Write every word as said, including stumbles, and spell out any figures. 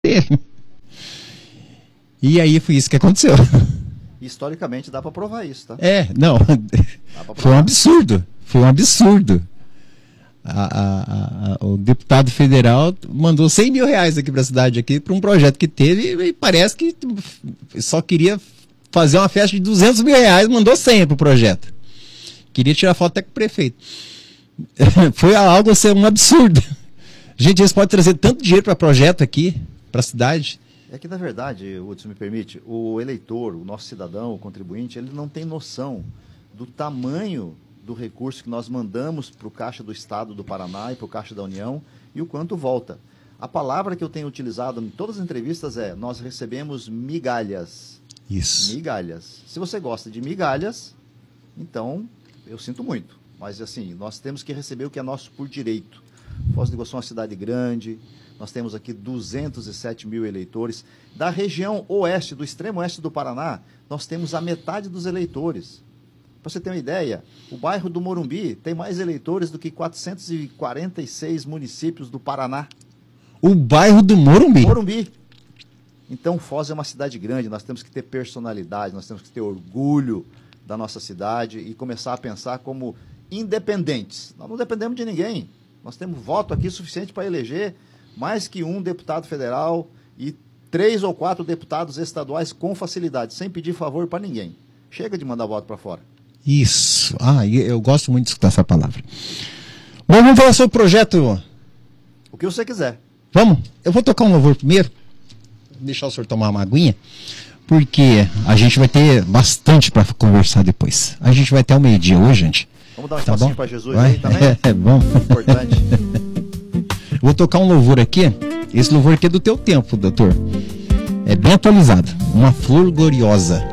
dele. E aí foi isso que aconteceu. Historicamente dá para provar isso, tá? É, não. Foi um absurdo. Foi um absurdo. A, a, a, o deputado federal mandou cem mil reais aqui para a cidade aqui para um projeto que teve e parece que só queria fazer uma festa de duzentos mil reais, mandou cem para o projeto. Queria tirar foto até com o prefeito. Foi algo assim, um absurdo. Gente, eles podem trazer tanto dinheiro para projeto aqui, para a cidade. É que, na verdade, Hudson, me permite, o eleitor, o nosso cidadão, o contribuinte, ele não tem noção do tamanho do recurso que nós mandamos para o Caixa do Estado do Paraná e para o Caixa da União e o quanto volta. A palavra que eu tenho utilizado em todas as entrevistas é: nós recebemos migalhas. Isso. Migalhas. Se você gosta de migalhas, então eu sinto muito. Mas, assim, nós temos que receber o que é nosso por direito. Foz do Iguaçu é uma cidade grande. Nós temos aqui duzentos e sete mil eleitores. Da região oeste, do extremo oeste do Paraná, nós temos a metade dos eleitores. Para você ter uma ideia, o bairro do Morumbi tem mais eleitores do que quatrocentos e quarenta e seis municípios do Paraná. O bairro do Morumbi? Morumbi. Então, Foz é uma cidade grande, nós temos que ter personalidade, nós temos que ter orgulho da nossa cidade e começar a pensar como independentes. Nós não dependemos de ninguém. Nós temos voto aqui suficiente para eleger mais que um deputado federal e três ou quatro deputados estaduais com facilidade, sem pedir favor para ninguém. Chega de mandar voto para fora. Isso. Ah, eu gosto muito de escutar essa palavra. Bom, vamos falar sobre o projeto. O que você quiser. Vamos? Eu vou tocar um louvor primeiro. Deixar o senhor tomar uma aguinha. Porque a gente vai ter bastante para conversar depois. A gente vai até o meio-dia hoje, gente. Vamos dar um tá espacinho para Jesus vai? aí também? É, bom. Importante. Vou tocar um louvor aqui. Esse louvor aqui é do teu tempo, doutor. É bem atualizado. Uma flor gloriosa.